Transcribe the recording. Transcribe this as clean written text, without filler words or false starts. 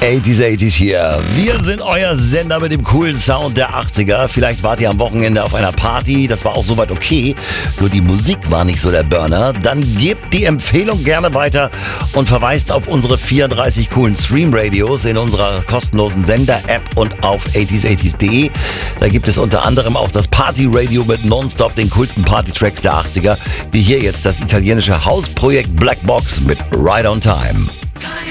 80s hier. Wir sind euer Sender mit dem coolen Sound der 80er. Vielleicht wart ihr am Wochenende auf einer Party, das war auch soweit okay. Nur die Musik war nicht so der Burner. Dann gebt die Empfehlung gerne weiter und verweist auf unsere 34 coolen Stream-Radios in unserer kostenlosen Sender-App und auf 80s80s.de. Da gibt es unter anderem auch das Party-Radio mit Nonstop, den coolsten Party-Tracks der 80er. Wie hier jetzt das italienische Hausprojekt Black Box mit Right on Time.